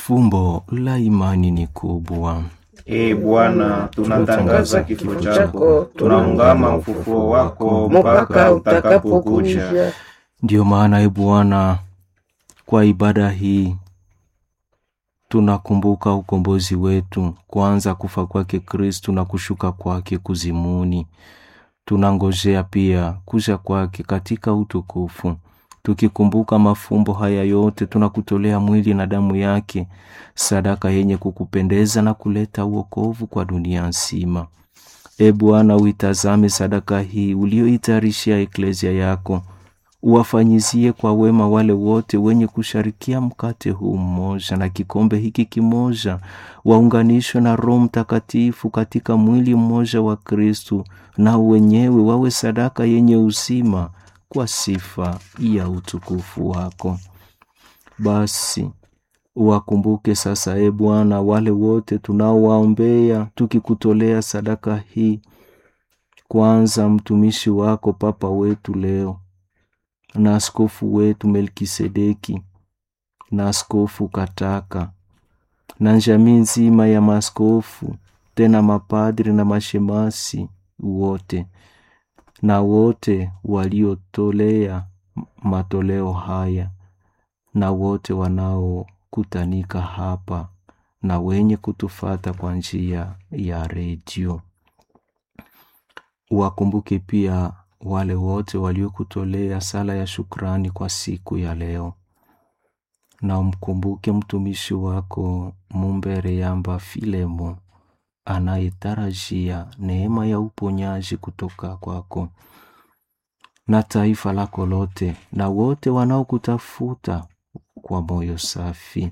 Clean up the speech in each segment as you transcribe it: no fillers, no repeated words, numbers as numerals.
Fumbo la imani ni kubwa. Ee Bwana, tunatangaza kifo chako, tunaungama ufufuo wako mpaka utakapokuja. Ndio maana Ee Bwana, kwa ibada hii tunakumbuka ukombozi wetu, kwanza kufa kwake Kristo na kushuka kwake kuzimuni. Tunangojea pia kuja kwake katika utukufu. Tukikumbuka mafumbo haya yote, tunakutolea mwili na damu yake, sadaka yenye kukupendeza na kuleta wokovu kwa dunia nzima. Ee Bwana, uitazame sadaka hii ulioitayarishia eklezia yako. Uwafanyizie kwa wema wale wote wenye kusharikia mkate huu mmoja na kikombe hiki kimoja, waunganishwe na Roho Mtakatifu katika mwili mmoja wa Kristo, na wenyewe wawe sadaka yenye uzima kwa sifa ya utukufu wako. Basi uwakumbuke sasa Ee Bwana wale wote tunaowaombea tukikutolea sadaka hii. Kwanza mtumishi wako Papa wetu Leo, na askofu wetu Melkisedeki, na askofu Kataka, na jamii nzima ya maaskofu, tena mapadri na mashemasi wote, na wote waliotolea matoleo haya, na wote wanaokutanika hapa, na wenye kutufata kwa njia ya redio. Wakumbuke pia wale wote waliokutolea sala ya shukrani kwa siku ya leo. Na umkumbuke mtumishi wako Mumbere Yamba Filemo, anayetarajia neema ya uponyaji kutoka kwako, na taifa lako lote, na wote wanaokutafuta kwa moyo safi.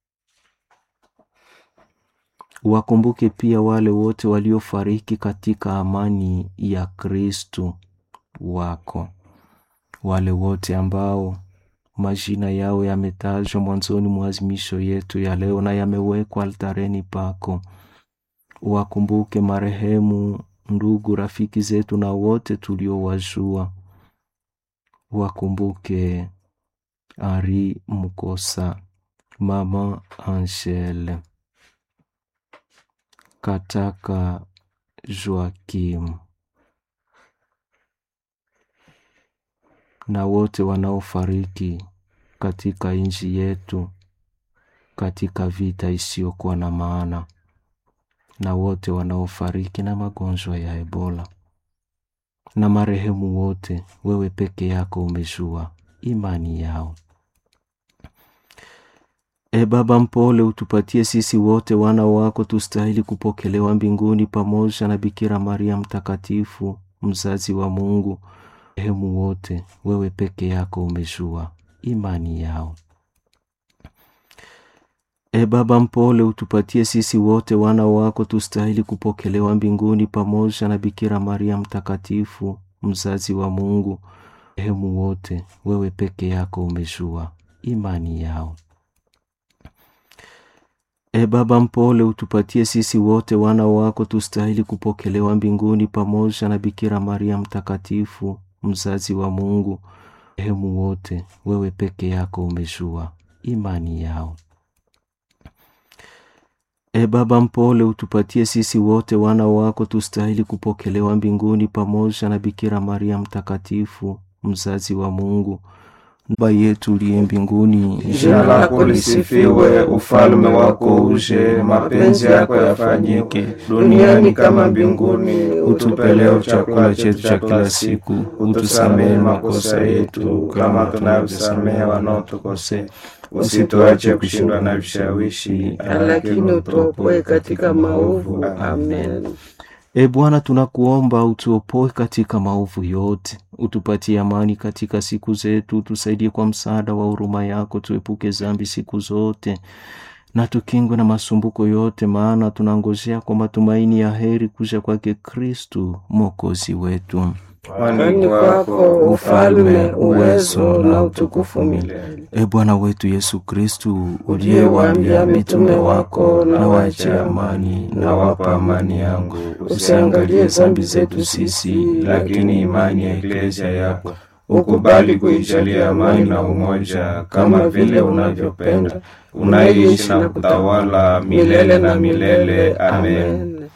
Wakumbuke pia wale wote waliofariki katika amani ya Kristo wako, wale wote ambao majina yao yametajwa mwanzoni mwa azimisho yetu ya leo na yamewekwa altareni pako. Wakumbuke marehemu ndugu, rafiki zetu na wote tuliowajua. Wakumbuke Ari Mukosa, Mama Angele, Kataka Joakim, na wote wanaofariki katika nchi yetu katika vita isiyokuwa na maana, na wote wanaofariki na magonjwa ya Ebola. Na marehemu wote, wewe peke yako umejua imani yao. Ee Baba mpole, utupatie sisi wote wana wako tustahili kupokelewa mbinguni pamoja na Bikira Maria mtakatifu, mzazi wa Mungu. Marehemu wote, wewe peke yako umejua imani yao. Ee Baba mpole, utupatie sisi wote wana wako tustahili kupokelewa mbinguni pamoja na Bikira Maria mtakatifu, mzazi wa Mungu. Marehemu wote, wewe peke yako umejua imani yao. Ee Baba mpole, utupatie sisi wote wana wako tustahili kupokelewa mbinguni pamoja na Bikira Maria mtakatifu, mzazi wa Mungu. Marehemu wote, wewe peke yako umejua imani yao. Ee Baba mpole, utupatie sisi wote wana wako tustahili kupokelewa mbinguni pamoja na Bikira Maria mtakatifu, mzazi wa Mungu. Baba yetu uliye mbinguni, jina lako lisifiwe, ufalme wako uje, mapenzi yako yafanyike duniani kama mbinguni. Utupe leo chakula chetu cha kila siku, utusamehe makosa yetu kama tunavyosamehe wanaotukosea, usituache kushindwa na vishawishi, lakini utuopoe katika maovu. Amen. Ee Bwana, tunakuomba utuopoe katika maovu yote, utupatie amani katika siku zetu, tusaidie kwa msaada wa huruma yako, tuepuke dhambi siku zote, na tukingwe na masumbuko yote, maana tunangojea kwa matumaini ya heri kuja kwake Kristo Mwokozi wetu. Kwani kwako ufalme, uwezo na utukufu milele. Ee Bwana wetu Yesu Kristo, uliyewaambia mitume wako, na waachie amani, na wapa amani yangu, usiangalie dhambi zetu sisi, lakini imani ya eklezia yako. ukubali kuijalia amani na umoja, kama vile unavyopenda, unaishi na kutawala milele na milele. Amen.